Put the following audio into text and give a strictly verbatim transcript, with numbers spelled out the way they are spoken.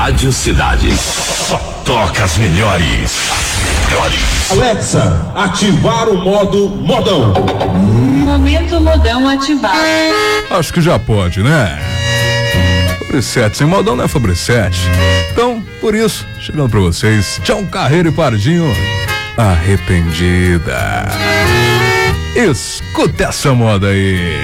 Rádio Cidade. Só toca as melhores. As melhores. Alexa, ativar o modo modão. Momento modão ativar. Acho que já pode, né? Fabricete sem modão não é Fabricete. Então, por isso, chegando pra vocês, Tião Carreiro e Pardinho, Arrependida. Escuta essa moda aí.